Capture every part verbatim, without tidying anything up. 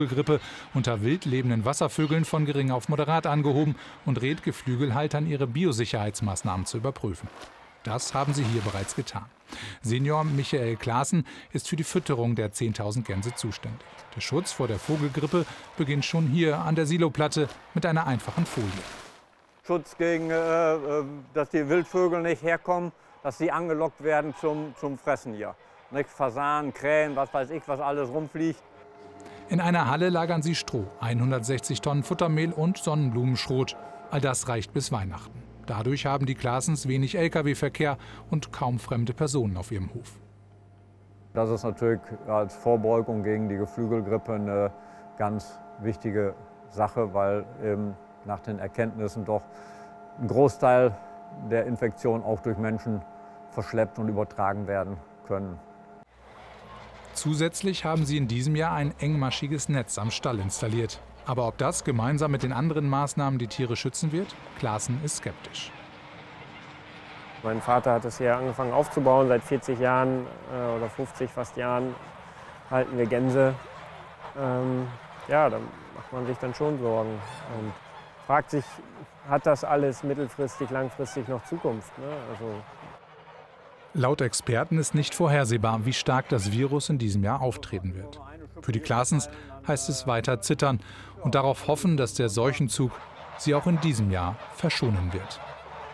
Grippe unter wild lebenden Wasservögeln von gering auf moderat angehoben und rät Geflügelhaltern, ihre Biosicherheitsmaßnahmen zu überprüfen. Das haben sie hier bereits getan. Senior Michael Klaassen ist für die Fütterung der zehntausend Gänse zuständig. Der Schutz vor der Vogelgrippe beginnt schon hier an der Siloplatte mit einer einfachen Folie. Schutz gegen, äh, dass die Wildvögel nicht herkommen, dass sie angelockt werden zum, zum Fressen hier. Nicht Fasanen, Krähen, was weiß ich, was alles rumfliegt. In einer Halle lagern sie Stroh, hundertsechzig Tonnen Futtermehl und Sonnenblumenschrot. All das reicht bis Weihnachten. Dadurch haben die Klaassens wenig L K W-Verkehr und kaum fremde Personen auf ihrem Hof. Das ist natürlich als Vorbeugung gegen die Geflügelgrippe eine ganz wichtige Sache, weil eben nach den Erkenntnissen doch ein Großteil der Infektionen auch durch Menschen verschleppt und übertragen werden können. Zusätzlich haben sie in diesem Jahr ein engmaschiges Netz am Stall installiert. Aber ob das gemeinsam mit den anderen Maßnahmen die Tiere schützen wird? Klaassen ist skeptisch. Mein Vater hat es hier angefangen aufzubauen. Seit vierzig Jahren äh, oder fünfzig fast Jahren halten wir Gänse. Ähm, ja, da macht man sich dann schon Sorgen und fragt sich, hat das alles mittelfristig, langfristig noch Zukunft? Ne? Also Laut Experten ist nicht vorhersehbar, wie stark das Virus in diesem Jahr auftreten wird. Für die Klaassens heißt es weiter zittern und darauf hoffen, dass der Seuchenzug sie auch in diesem Jahr verschonen wird.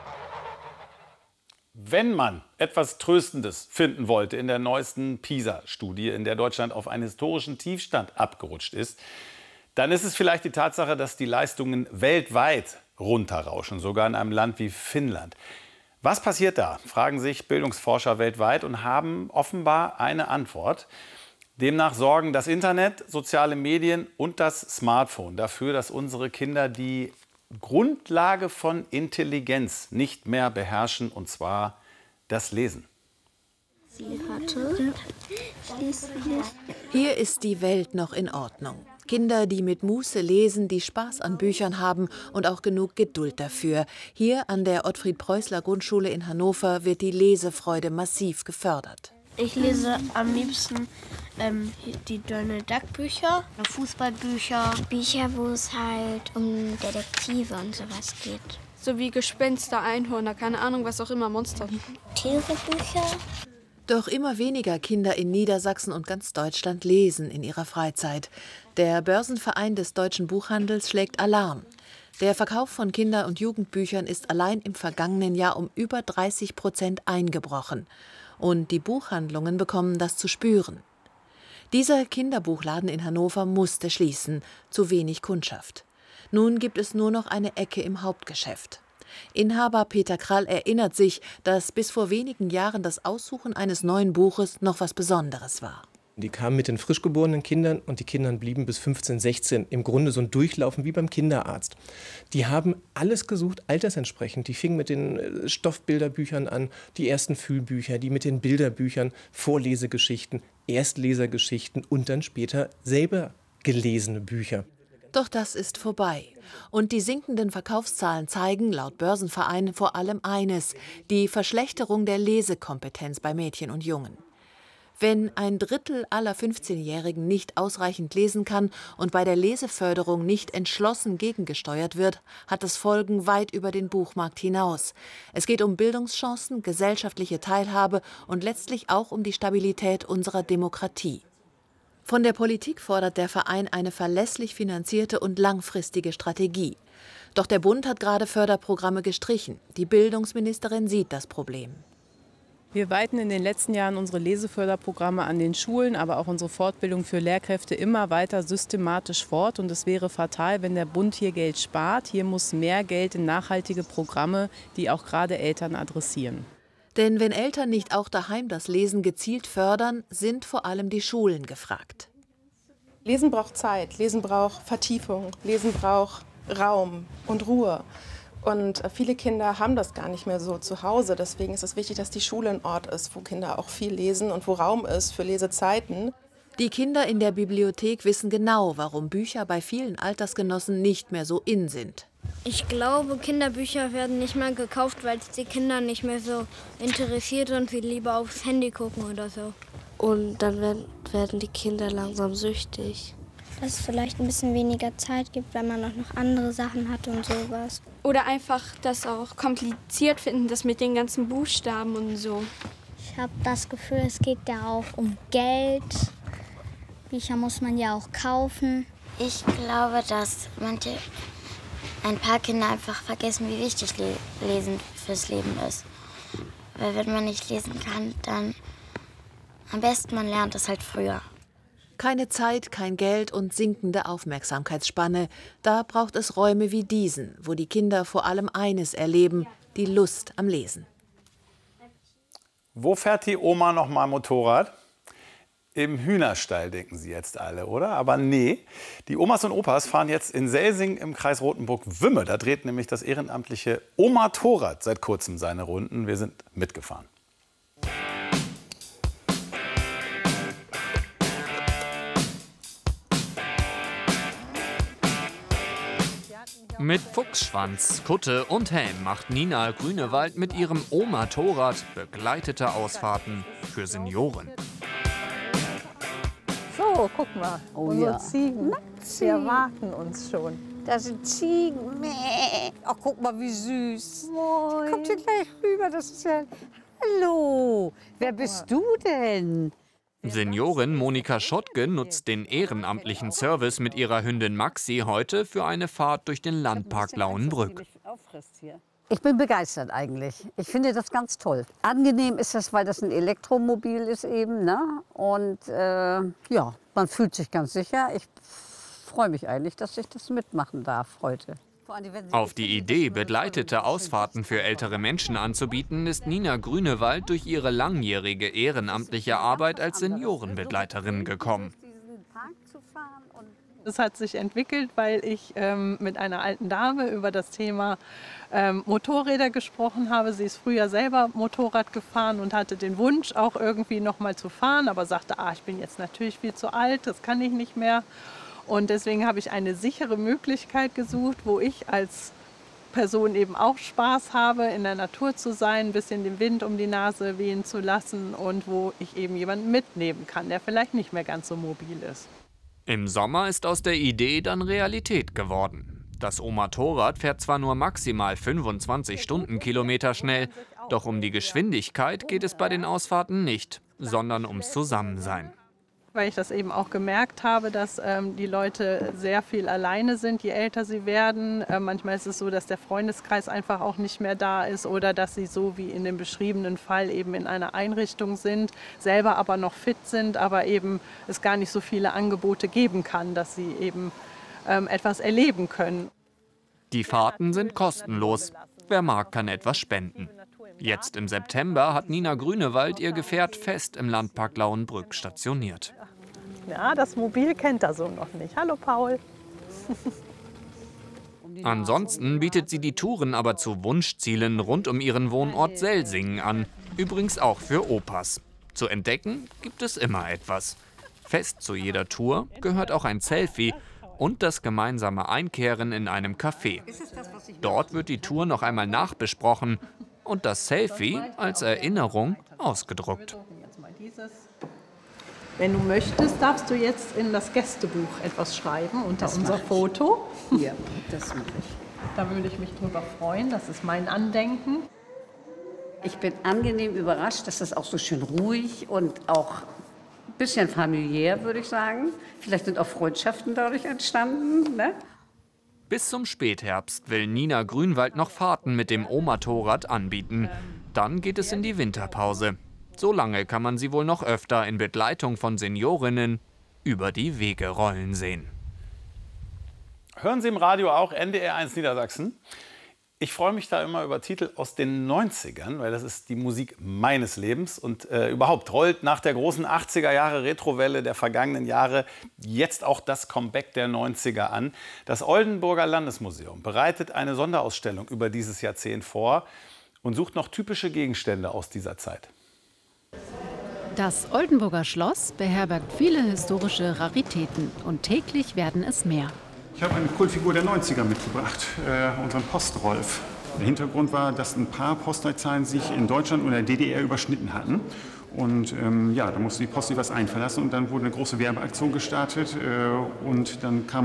Wenn man etwas Tröstendes finden wollte in der neuesten PISA-Studie, in der Deutschland auf einen historischen Tiefstand abgerutscht ist, dann ist es vielleicht die Tatsache, dass die Leistungen weltweit runterrauschen, sogar in einem Land wie Finnland. Was passiert da, fragen sich Bildungsforscher weltweit und haben offenbar eine Antwort. Demnach sorgen das Internet, soziale Medien und das Smartphone dafür, dass unsere Kinder die Grundlage von Intelligenz nicht mehr beherrschen, und zwar das Lesen. Sie hatte. Hier ist die Welt noch in Ordnung. Kinder, die mit Muße lesen, die Spaß an Büchern haben und auch genug Geduld dafür. Hier an der Ottfried-Preußler-Grundschule in Hannover wird die Lesefreude massiv gefördert. Ich lese am liebsten ähm, die Donald Duck-Bücher, Fußballbücher. Bücher, wo es halt um Detektive und sowas geht. So wie Gespenster, Einhörner, keine Ahnung, was auch immer, Monster. Tierebücher. Doch immer weniger Kinder in Niedersachsen und ganz Deutschland lesen in ihrer Freizeit. Der Börsenverein des deutschen Buchhandels schlägt Alarm. Der Verkauf von Kinder- und Jugendbüchern ist allein im vergangenen Jahr um über dreißig Prozent eingebrochen. Und die Buchhandlungen bekommen das zu spüren. Dieser Kinderbuchladen in Hannover musste schließen, zu wenig Kundschaft. Nun gibt es nur noch eine Ecke im Hauptgeschäft. Inhaber Peter Krall erinnert sich, dass bis vor wenigen Jahren das Aussuchen eines neuen Buches noch was Besonderes war. Die kamen mit den frisch geborenen Kindern und die Kinder blieben bis fünfzehn, sechzehn im Grunde so ein Durchlaufen wie beim Kinderarzt. Die haben alles gesucht, altersentsprechend. Die fingen mit den Stoffbilderbüchern an, die ersten Fühlbücher, die mit den Bilderbüchern, Vorlesegeschichten, Erstlesergeschichten und dann später selber gelesene Bücher. Doch das ist vorbei. Und die sinkenden Verkaufszahlen zeigen laut Börsenverein vor allem eines: die Verschlechterung der Lesekompetenz bei Mädchen und Jungen. Wenn ein Drittel aller fünfzehnjährigen nicht ausreichend lesen kann und bei der Leseförderung nicht entschlossen gegengesteuert wird, hat es Folgen weit über den Buchmarkt hinaus. Es geht um Bildungschancen, gesellschaftliche Teilhabe und letztlich auch um die Stabilität unserer Demokratie. Von der Politik fordert der Verein eine verlässlich finanzierte und langfristige Strategie. Doch der Bund hat gerade Förderprogramme gestrichen. Die Bildungsministerin sieht das Problem. Wir weiten in den letzten Jahren unsere Leseförderprogramme an den Schulen, aber auch unsere Fortbildung für Lehrkräfte immer weiter systematisch fort. Und es wäre fatal, wenn der Bund hier Geld spart. Hier muss mehr Geld in nachhaltige Programme, die auch gerade Eltern adressieren. Denn wenn Eltern nicht auch daheim das Lesen gezielt fördern, sind vor allem die Schulen gefragt. Lesen braucht Zeit, Lesen braucht Vertiefung, Lesen braucht Raum und Ruhe. Und viele Kinder haben das gar nicht mehr so zu Hause. Deswegen ist es wichtig, dass die Schule ein Ort ist, wo Kinder auch viel lesen und wo Raum ist für Lesezeiten. Die Kinder in der Bibliothek wissen genau, warum Bücher bei vielen Altersgenossen nicht mehr so in sind. Ich glaube, Kinderbücher werden nicht mehr gekauft, weil es die Kinder nicht mehr so interessiert und sie lieber aufs Handy gucken oder so. Und dann werden, werden die Kinder langsam süchtig. dass es vielleicht ein bisschen weniger Zeit gibt, weil man auch noch andere Sachen hat und sowas. Oder einfach das auch kompliziert finden, das mit den ganzen Buchstaben und so. Ich habe das Gefühl, es geht ja auch um Geld. Bücher muss man ja auch kaufen. Ich glaube, dass manche, ein paar Kinder einfach vergessen, wie wichtig Lesen fürs Leben ist. Weil wenn man nicht lesen kann, dann am besten man lernt es halt früher. Keine Zeit, kein Geld und sinkende Aufmerksamkeitsspanne. Da braucht es Räume wie diesen, wo die Kinder vor allem eines erleben, die Lust am Lesen. Wo fährt die Oma noch mal Motorrad? Im Hühnerstall, denken Sie jetzt alle, oder? Aber nee, die Omas und Opas fahren jetzt in Selsing im Kreis Rothenburg-Wümme. Da dreht nämlich das ehrenamtliche Omatorrad seit kurzem seine Runden. Wir sind mitgefahren. Mit Fuchsschwanz, Kutte und Helm macht Nina Grünewald mit ihrem Omatorrad begleitete Ausfahrten für Senioren. So, guck mal, oh, unsere ja. Ziegen, die erwarten uns schon. Das sind Ziegen. Mäh. Ach, guck mal, wie süß. Moin. Kommt hier gleich rüber, das ist ja... Hallo, wer bist du denn? Seniorin Monika Schottke nutzt den ehrenamtlichen Service mit ihrer Hündin Maxi heute für eine Fahrt durch den Landpark Lauenbrück. Ich bin begeistert eigentlich. Ich finde das ganz toll. Angenehm ist das, weil das ein Elektromobil ist eben, ne? Und äh, ja, man fühlt sich ganz sicher. Ich freue mich eigentlich, dass ich das mitmachen darf heute. Auf die Idee, begleitete Ausfahrten für ältere Menschen anzubieten, ist Nina Grünewald durch ihre langjährige ehrenamtliche Arbeit als Seniorenbegleiterin gekommen. Das hat sich entwickelt, weil ich ähm, mit einer alten Dame über das Thema ähm, Motorräder gesprochen habe. Sie ist früher selber Motorrad gefahren und hatte den Wunsch, auch irgendwie noch mal zu fahren, aber sagte, ah, ich bin jetzt natürlich viel zu alt, das kann ich nicht mehr. Und deswegen habe ich eine sichere Möglichkeit gesucht, wo ich als Person eben auch Spaß habe, in der Natur zu sein, ein bisschen den Wind um die Nase wehen zu lassen und wo ich eben jemanden mitnehmen kann, der vielleicht nicht mehr ganz so mobil ist. Im Sommer ist aus der Idee dann Realität geworden. Das Omatorrad fährt zwar nur maximal fünfundzwanzig Stundenkilometer schnell, doch um die Geschwindigkeit geht es bei den Ausfahrten nicht, sondern ums Zusammensein. Weil ich das eben auch gemerkt habe, dass ähm, die Leute sehr viel alleine sind, je älter sie werden. Äh, manchmal ist es so, dass der Freundeskreis einfach auch nicht mehr da ist oder dass sie so wie in dem beschriebenen Fall eben in einer Einrichtung sind, selber aber noch fit sind, aber eben es gar nicht so viele Angebote geben kann, dass sie eben ähm, etwas erleben können. Die Fahrten sind kostenlos. Wer mag, kann etwas spenden. Jetzt im September hat Nina Grünewald ihr Gefährt fest im Landpark Lauenbrück stationiert. Ja, das Mobil kennt er so noch nicht. Hallo Paul. Ansonsten bietet sie die Touren aber zu Wunschzielen rund um ihren Wohnort Selsingen an. Übrigens auch für Opas. Zu entdecken gibt es immer etwas. Fest zu jeder Tour gehört auch ein Selfie und das gemeinsame Einkehren in einem Café. Dort wird die Tour noch einmal nachbesprochen und das Selfie als Erinnerung ausgedruckt. Wenn du möchtest, darfst du jetzt in das Gästebuch etwas schreiben unter das unser Foto. Ja, das mache ich. Da würde ich mich drüber freuen. Das ist mein Andenken. Ich bin angenehm überrascht, dass das auch so schön ruhig und auch ein bisschen familiär, würde ich sagen. Vielleicht sind auch Freundschaften dadurch entstanden, ne? Bis zum Spätherbst will Nina Grünewald noch Fahrten mit dem Omatorrad anbieten. Dann geht es in die Winterpause. So lange kann man sie wohl noch öfter in Begleitung von Seniorinnen über die Wege rollen sehen. Hören Sie im Radio auch N D R eins Niedersachsen? Ich freue mich da immer über Titel aus den neunzigern, weil das ist die Musik meines Lebens. Und äh, überhaupt rollt nach der großen achtziger Jahre Retrowelle der vergangenen Jahre jetzt auch das Comeback der neunziger an. Das Oldenburger Landesmuseum bereitet eine Sonderausstellung über dieses Jahrzehnt vor und sucht noch typische Gegenstände aus dieser Zeit. Das Oldenburger Schloss beherbergt viele historische Raritäten und täglich werden es mehr. Ich habe eine Kultfigur der neunziger mitgebracht, äh, unseren Postrolf. Der Hintergrund war, dass ein paar Postleitzahlen sich in Deutschland und der D D R überschnitten hatten. Und ähm, ja, da musste die Post sich was einfallen lassen und dann wurde eine große Werbeaktion gestartet äh, und dann kam